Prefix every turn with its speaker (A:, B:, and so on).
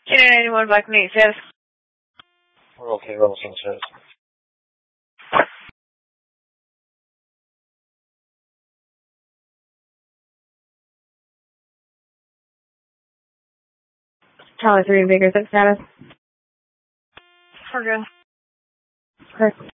A: Anyone Black Meat says?
B: We're okay, Rolling says.
A: Charlie 3 Baker 6 status.
C: We're good.
A: Okay.